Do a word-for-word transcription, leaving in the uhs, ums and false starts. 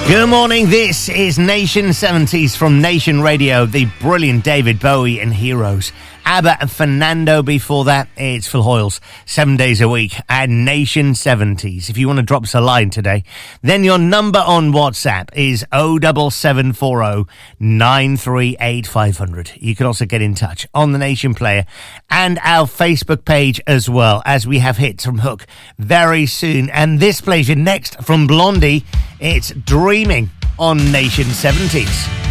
Good morning, this is Nation seventies from Nation Radio, the brilliant David Bowie and Heroes. ABBA and Fernando before that. It's Phil Hoyles, seven days a week at Nation seventies. If you want to drop us a line today, then your number on WhatsApp is oh seven seven four oh nine three eight five hundred. You can also get in touch on the Nation Player and our Facebook page as well, as we have hits from Hook very soon. And this plays you next from Blondie. It's Dreaming on Nation seventies.